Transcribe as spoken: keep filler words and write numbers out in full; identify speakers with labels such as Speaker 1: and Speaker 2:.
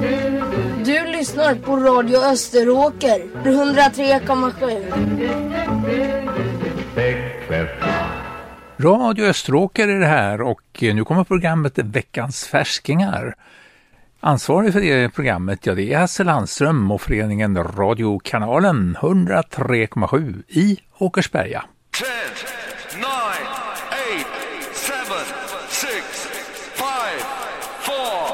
Speaker 1: Du lyssnar på Radio Österåker hundratre komma sju.
Speaker 2: Radio Österåker är det här och nu kommer programmet Veckans färskingar. Ansvarig för det programmet, ja, det är Hasse Landström och föreningen Radiokanalen hundratre komma sju i Åkersberga.
Speaker 3: ten, nine, eight, seven, six, five, four,